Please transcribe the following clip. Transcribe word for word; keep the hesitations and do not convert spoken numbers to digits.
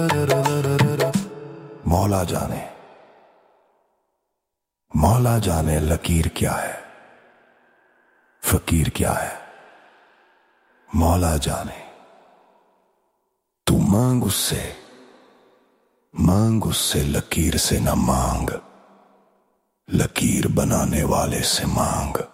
मौला जाने मौला जाने लकीर क्या है, फकीर क्या है। मौला जाने तू मांग उससे, मांग उससे लकीर से न मांग, लकीर बनाने वाले से मांग।